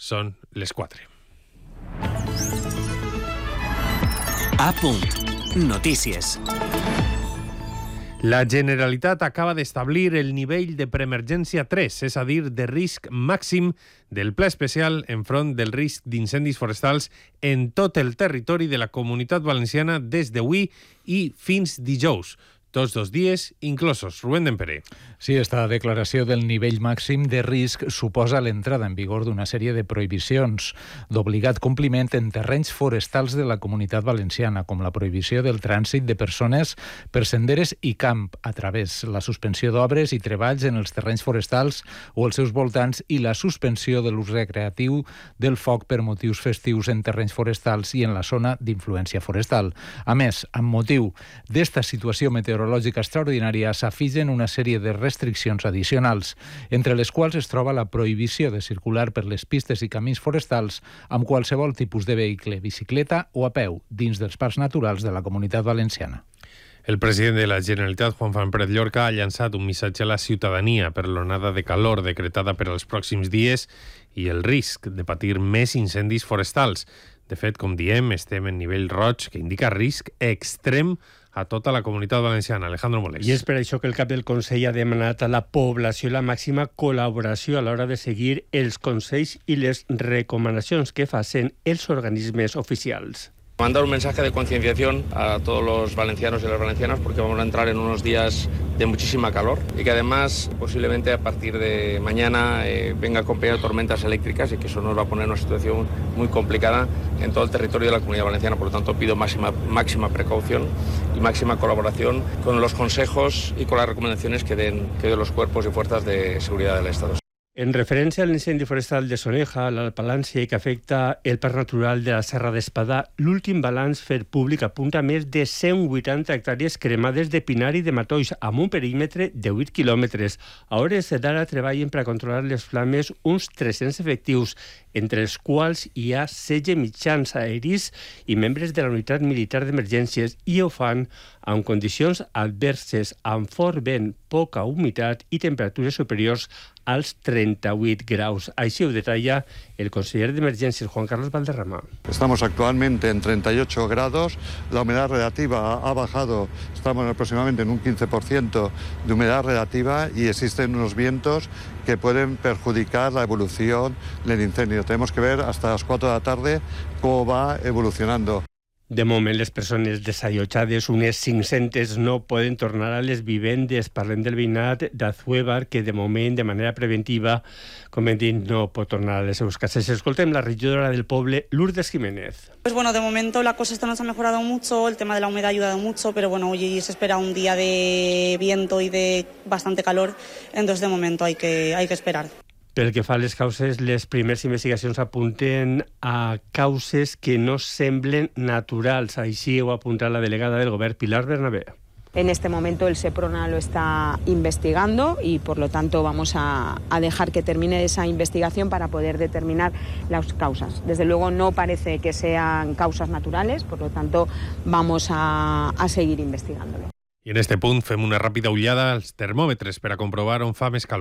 Són les 4. A punt. Notícies. La Generalitat acaba d'establir el nivell de preemergència 3, és a dir, de risc màxim del Pla Especial enfront del risc d'incendis forestals en tot el territori de la Comunitat Valenciana des d'avui i fins dijous. Tots 2 dies inclosos. Rubén Dempere. Sí, esta declaració del nivell màxim de risc suposa l'entrada en vigor d'una sèrie de prohibicions d'obligat compliment en terrenys forestals de la Comunitat Valenciana, com la prohibició del trànsit de persones per senderes i camp a través, la suspensió d'obres i treballs en els terrenys forestals o els seus voltants i la suspensió de l'ús recreatiu del foc per motius festius en terrenys forestals i en la zona d'influència forestal. A més, amb motiu d'esta situació meteorològica extraordinària s'afegeixen una sèrie de restriccions addicionals, entre les quals es troba la prohibició de circular per les pistes i camins forestals amb qualsevol tipus de vehicle, bicicleta o a peu, dins dels parcs naturals de la Comunitat Valenciana. El president de la Generalitat, Juan Fran Pérez Llorca, ha llançat un missatge a la ciutadania per l'onada de calor decretada per als pròxims dies i el risc de patir més incendis forestals. De fet, com diem, estem en nivell roig, que indica risc extrem a tota la Comunitat Valenciana. Alejandro Molés. I és per això que el cap del Consell ha demanat a la població la màxima col·laboració a l'hora de seguir els consells i les recomanacions que facen els organismes oficials. Mandar un mensaje de concienciación a todos los valencianos y las valencianas porque vamos a entrar en unos días de muchísima calor y que además posiblemente a partir de mañana venga acompañado de tormentas eléctricas y que eso nos va a poner en una situación muy complicada en todo el territorio de la Comunidad Valenciana. Por lo tanto, pido máxima precaución y máxima colaboración con los consejos y con las recomendaciones que den los cuerpos y fuerzas de seguridad del Estado. En referència a l'incendi forestal de Soneja, l'Alpalància, que afecta el Parc Natural de la Serra d'Espadà, l'últim balanç fet públic apunta més de 180 hectàrees cremades de pinar i de matolls, amb un perímetre de 8 quilòmetres. A hores d'ara treballen per a controlar les flames uns 300 efectius, entre els quals hi ha 16 mitjans aeris i membres de la unitat militar d'emergències, i ho fan amb condicions adverses, amb fort vent, poca humitat i temperatures superiors als 38 graus. Així ho detalla el conseller d'Emergències, Juan Carlos Valderrama. Estamos actualmente en 38 grados, la humedad relativa ha bajado, estamos aproximadamente en un 15% de humedad relativa y existen unos vientos que pueden perjudicar la evolución del incendio. Tenemos que ver hasta las 4 de la tarde cómo va evolucionando. De moment, les persones desallotjades, unes 500, no poden tornar a les vivendes. Parlem del veïnat d'Azuévar, que de moment, de manera preventiva, com hem dit, no pot tornar a les seves cases. Escoltem la regidora del poble, Lourdes Jiménez. Pues bueno, de momento la cosa esta nos ha mejorado mucho, el tema de la humedad ha ayudado mucho, pero bueno, hoy se espera un día de viento y de bastante calor, entonces de momento hay que esperar. Pel que fa a les causes, les primeres investigacions apunten a causes que no semblen naturals. Així ho ha apuntat la delegada del govern, Pilar Bernabé. En este momento el Seprona lo está investigando y por lo tanto vamos a dejar que termine esa investigación para poder determinar las causas. Desde luego no parece que sean causas naturales, por lo tanto vamos a seguir investigándolo. I en este punt fem una ràpida ullada als termòmetres per a comprovar on fa més calor.